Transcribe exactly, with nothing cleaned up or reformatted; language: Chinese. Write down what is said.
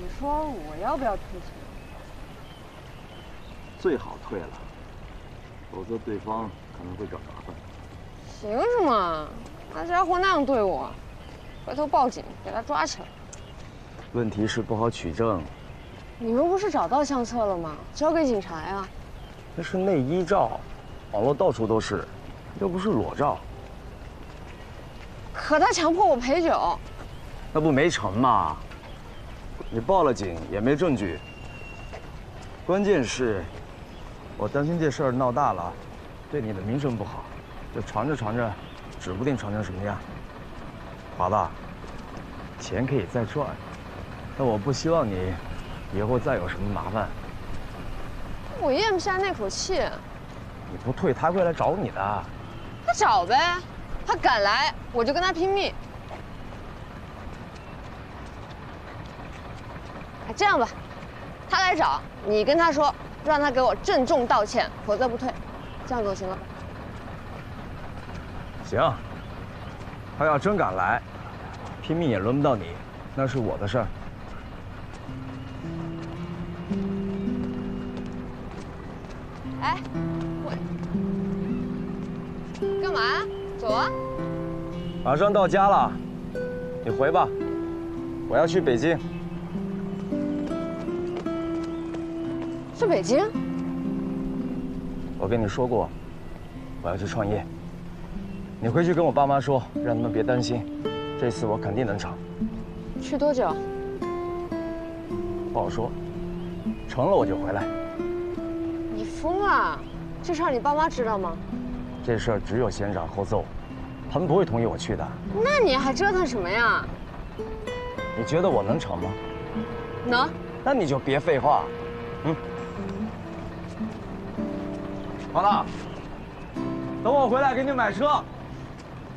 说我要不要退钱？ 最好退了，否则对方可能会找麻烦。 凭什么？那家伙那样对我，回头报警给他抓起来。 问题是不好取证。 你们不是找到相册了吗？交给警察呀。 那是内衣照，网络到处都是，又不是裸照。 可他强迫我陪酒， 那不没成吗？你报了警也没证据。关键是，我担心这事儿闹大了，对你的名声不好。这传着传着，指不定传成什么样。华子，钱可以再赚，但我不希望你以后再有什么麻烦。 我咽不下那口气。 你不退，他会来找你的。 他找呗，他敢来，我就跟他拼命。哎，这样吧，他来找你，跟他说，让他给我郑重道歉，否则不退。这样总行了吧？ 行，他要真敢来，拼命也轮不到你，那是我的事儿。 哎，我干嘛？走啊！ 马上到家了，你回吧，我要去北京。 去北京？ 我跟你说过，我要去创业。你回去跟我爸妈说，让他们别担心，这次我肯定能成。 去多久？ 不好说，成了我就回来。 你疯啊！这事儿你爸妈知道吗？ 这事儿只有先斩后奏，他们不会同意我去的。 那你还折腾什么呀？ 你觉得我能成吗？ 能。 那你就别废话。嗯。好了，等我回来给你买车。